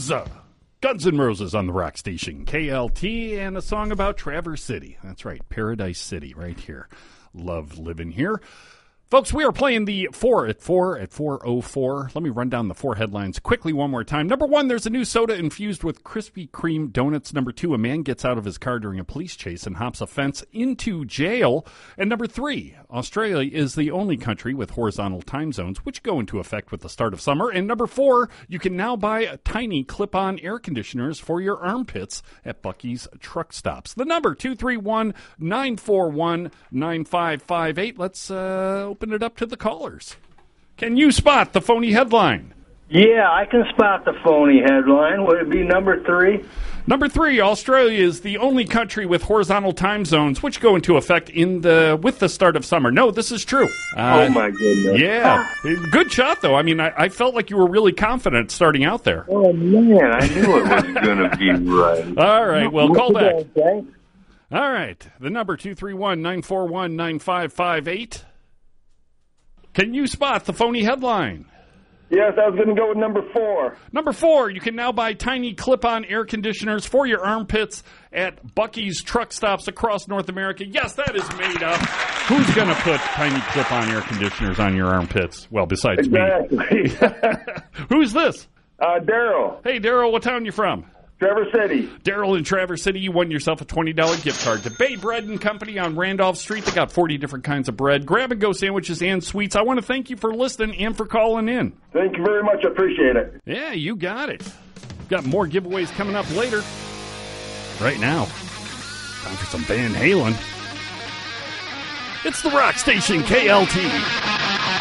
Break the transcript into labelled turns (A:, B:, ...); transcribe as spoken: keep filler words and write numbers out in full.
A: is uh, Guns N' Roses on the rock station, K L T, and a song about Traverse City. That's right, Paradise City right here. Love living here. Folks, we are playing the four at four at four oh four. Let me run down the four headlines quickly one more time. Number one, there's a new soda infused with Krispy Kreme donuts. Number two, a man gets out of his car during a police chase and hops a fence into jail. And number three, Australia is the only country with horizontal time zones, which go into effect with the start of summer. And number four, you can now buy tiny clip-on air conditioners for your armpits at Buc-ee's truck stops. The number, two three one, nine four one, nine five five eight. Let's uh, open it up to the callers. Can you spot the phony headline?
B: Yeah, I can spot the phony headline. Would it be number three?
A: Number three, Australia is the only country with horizontal time zones, which go into effect in the with the start of summer. No, this is true.
B: Uh, oh, my goodness.
A: Yeah. Good shot, though. I mean, I, I felt like you were really confident starting out there.
B: Oh, man, I knew it was going to be right.
A: All right, well, call back.
B: Okay.
A: All right, the number, two three one, nine four one, nine five five eight. Can you spot the phony headline?
B: Yes, I was going to go with number four.
A: Number four, you can now buy tiny clip-on air conditioners for your armpits at Buc-ee's truck stops across North America. Yes, that is made up. Who's going to put tiny clip-on air conditioners on your armpits? Well, besides
B: exactly.
A: me. Who's this?
B: Uh, Daryl.
A: Hey, Daryl, what town you from?
B: Traverse City.
A: Daryl in Traverse City, you won yourself a twenty dollars gift card to Bay Bread and Company on Randolph Street. They got forty different kinds of bread, grab-and-go sandwiches, and sweets. I want to thank you for listening and for calling in.
B: Thank you very much. I appreciate it.
A: Yeah, you got it. Got more giveaways coming up later. Right now, time for some Van Halen. It's the rock station, K L T.